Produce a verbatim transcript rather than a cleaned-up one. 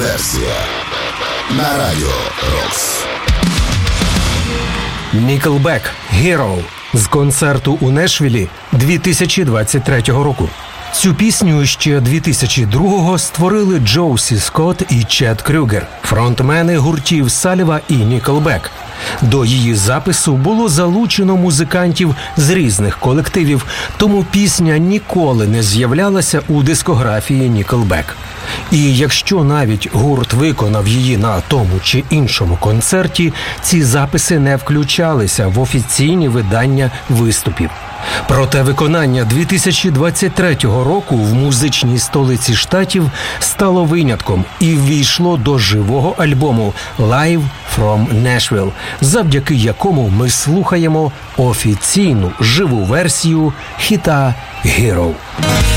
Версія на Радіо Рокс. Nickelback «Hero» з концерту у Нешвілі дві тисячі двадцять третього року. Цю пісню ще дві тисячі другого створили Джоусі Скотт і Чед Крюгер, фронтмени гуртів Саліва і Nickelback. До її запису було залучено музикантів з різних колективів, тому пісня ніколи не з'являлася у дискографії Nickelback. І якщо навіть гурт виконав її на тому чи іншому концерті, ці записи не включалися в офіційні видання виступів. Проте виконання дві тисячі двадцять третього року в музичній столиці штатів стало винятком і ввійшло до живого альбому «Live from Nashville», завдяки якому ми слухаємо офіційну живу версію хіта «Hero».